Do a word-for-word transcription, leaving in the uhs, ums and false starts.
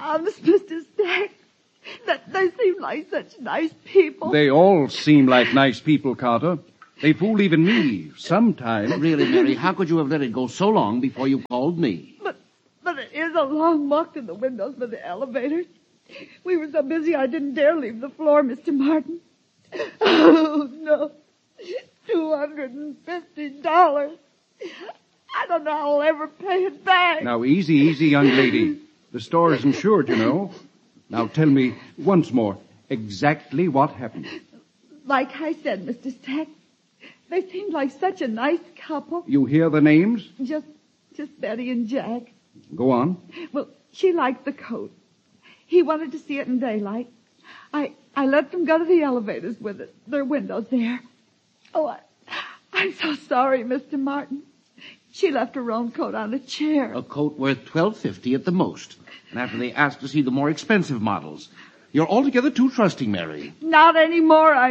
honest, Mister Stack, that they seem like such nice people. They all seem like nice people, Carter. They fool even me, sometimes. Really, Mary, how could you have let it go so long before you called me? But, but it is a long walk to the windows for the elevators. We were so busy I didn't dare leave the floor, Mister Martin. Oh, no. two hundred fifty dollars. I don't know how I'll ever pay it back. Now, easy, easy, young lady. The store is insured, you know. Now, tell me once more exactly what happened. Like I said, Mister Stack, they seemed like such a nice couple. You hear the names? Just, just Betty and Jack. Go on. Well, she liked the coat. He wanted to see it in daylight. I, I let them go to the elevators with it. Their windows there. Oh, I, I'm so sorry, Mister Martin. She left her own coat on a chair. A coat worth twelve fifty at the most. And after they asked to see the more expensive models. You're altogether too trusting, Mary. Not anymore, I